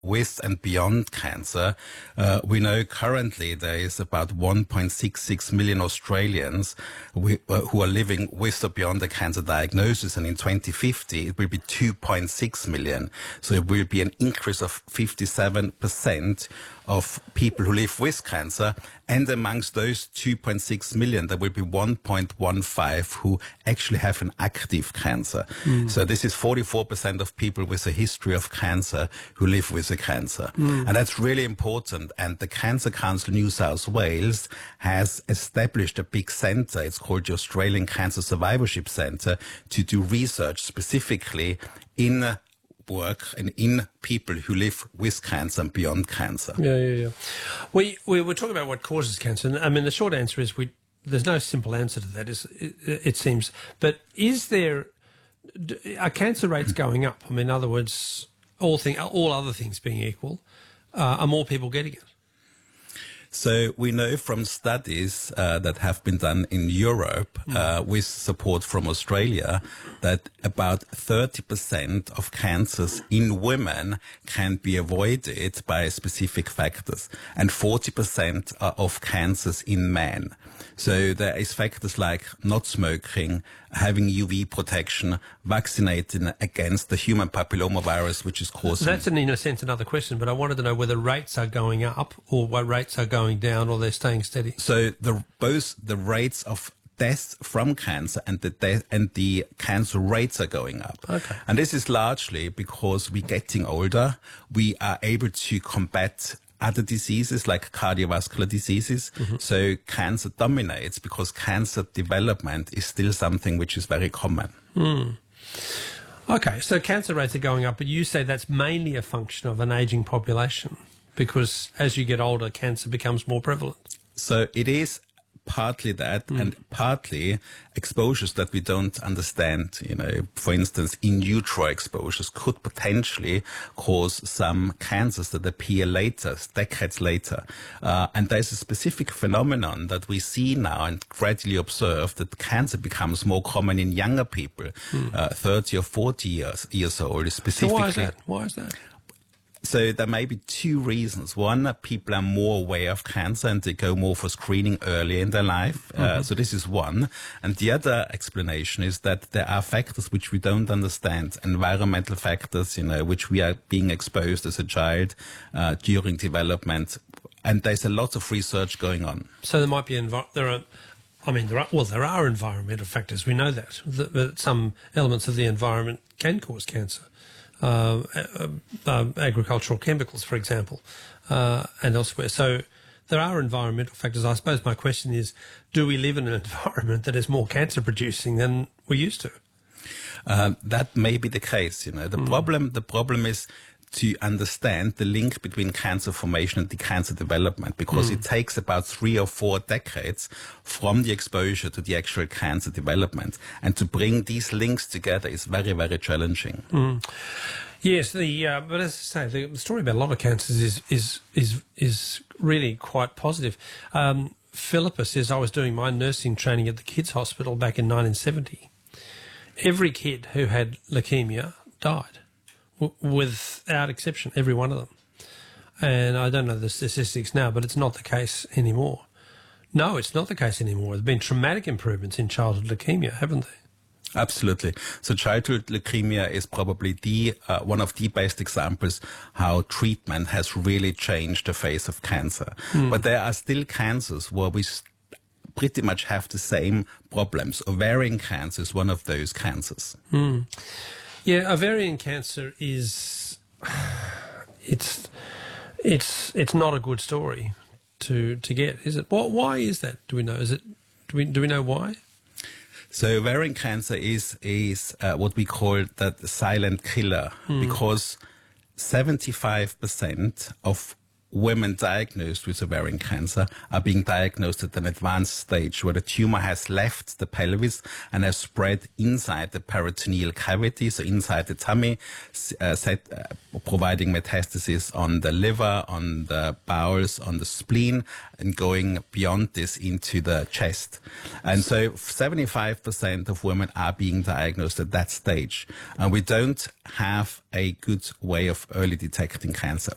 with and beyond cancer. We know currently there is about 1.66 million Australians who are living with or beyond a cancer diagnosis, and in 2050 it will be 2.6 million. So it will be an increase of 57% of people who live with cancer, and amongst those 2.6 million, there will be 1.15 who actually have an active cancer. So this is 44% of people with a history of cancer who live with a cancer. And that's really important. And the Cancer Council New South Wales has established a big centre. It's called the Australian Cancer Survivorship Centre, to do research specifically in work and in people who live with cancer and beyond cancer. Yeah. We were talking about what causes cancer. And I mean, the short answer is there's no simple answer to that, it seems. But are cancer rates going up? I mean, in other words, all other things being equal, are more people getting it? So we know from studies that have been done in Europe with support from Australia that about 30% of cancers in women can be avoided by specific factors, and 40% of cancers in men. So there is factors like not smoking, having UV protection, vaccinating against the human papillomavirus, which is causing... That's, in a sense, another question, but I wanted to know whether rates are going up or what rates are going down, or they're staying steady. So both the rates of deaths from cancer and the cancer rates are going up. Okay. And this is largely because we're getting older. We are able to combat other diseases like cardiovascular diseases. So cancer dominates because cancer development is still something which is very common. Okay, so cancer rates are going up, but you say that's mainly a function of an ageing population, because as you get older, cancer becomes more prevalent. So it is partly that, and partly exposures that we don't understand. For instance, in utero exposures could potentially cause some cancers that appear later, decades later. And there's a specific phenomenon that we see now and gradually observe, that cancer becomes more common in younger people, 30 or 40 years old, specifically. So why is that? So there may be two reasons. One, people are more aware of cancer and they go more for screening early in their life. So this is one. And the other explanation is that there are factors which we don't understand, environmental factors, which we are being exposed as a child during development. And there's a lot of research going on. So there might be there are environmental factors. We know that some elements of the environment can cause cancer. Agricultural chemicals, for example, and elsewhere. So there are environmental factors. I suppose my question is, do we live in an environment that is more cancer producing than we used to? That may be the case. The problem is to understand the link between cancer formation and the cancer development, because it takes about 3 or 4 decades from the exposure to the actual cancer development. And to bring these links together is very, very challenging. Yes, but as I say, the story about a lot of cancers is really quite positive. Philippa says, I was doing my nursing training at the kids' hospital back in 1970. Every kid who had leukemia died. Without exception, every one of them. And I don't know the statistics now, but it's not the case anymore. No, it's not the case anymore. There have been traumatic improvements in childhood leukemia, haven't they? Absolutely. So childhood leukemia is probably one of the best examples how treatment has really changed the face of cancer. But there are still cancers where we pretty much have the same problems. Ovarian cancer is one of those cancers. Yeah, ovarian cancer is it's not a good story to get, is it? Why is that? Do we know? Do we know why? So ovarian cancer is what we call the silent killer, because 75% of women diagnosed with ovarian cancer are being diagnosed at an advanced stage where the tumor has left the pelvis and has spread inside the peritoneal cavity, so inside the tummy, providing metastasis on the liver, on the bowels, on the spleen, and going beyond this into the chest. And so 75% of women are being diagnosed at that stage. And we don't have a good way of early detecting cancer.